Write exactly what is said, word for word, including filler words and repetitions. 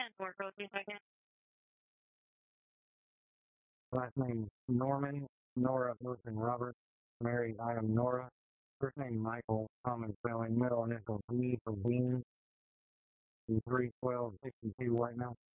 ten four, code two second. Last name Norman, Nora, Wilson, Robert, Mary, I am Nora. First name Michael, common spelling, middle initial B for Bean. three twelve sixty-two right now.